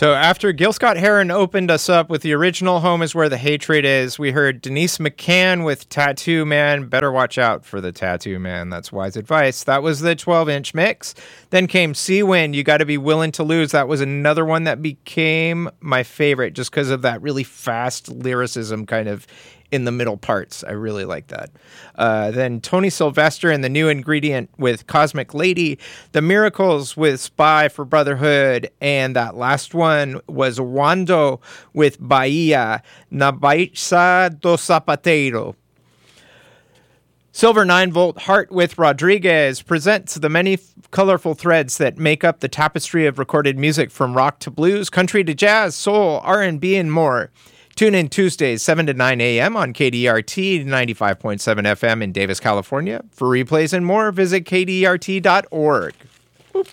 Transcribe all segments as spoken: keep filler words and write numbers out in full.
So after Gil Scott-Heron opened us up with the original Home is Where the Hatred Is, we heard Denise McCann with Tattoo Man. Better watch out for the Tattoo Man. That's wise advice. That was the twelve-inch mix. Then came Seawind, You Gotta Be Willing to Lose. That was another one that became my favorite just because of that really fast lyricism kind of in the middle parts. I really like that. Uh, then Tony Sylvester and the New Ingredient with Cosmic Lady, The Miracles with Spy for Brotherhood, and that last one was Wando with Bahia, Na Baixa do Sapateiro. Silver nine volt Heart with Rodriguez presents the many f- colorful threads that make up the tapestry of recorded music from rock to blues, country to jazz, soul, R and B, and more. Tune in Tuesdays, seven to nine a.m. on K D R T ninety-five point seven F M in Davis, California. For replays and more, visit K D R T dot org. Boop.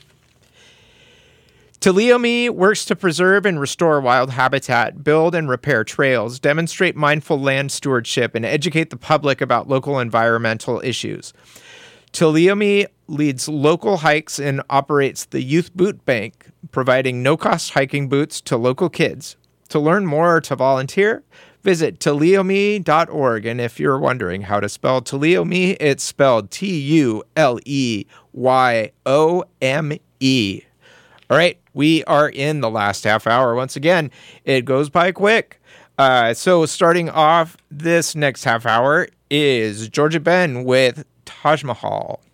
Teleomi works to preserve and restore wild habitat, build and repair trails, demonstrate mindful land stewardship, and educate the public about local environmental issues. Teleomi leads local hikes and operates the Youth Boot Bank, providing no-cost hiking boots to local kids. To learn more or to volunteer, visit teleomi dot org. And if you're wondering how to spell Teleomi, it's spelled T U L E Y O M E. All right, we are in the last half hour. Once again, it goes by quick. Uh, so starting off this next half hour is Georgia Ben with Taj Mahal.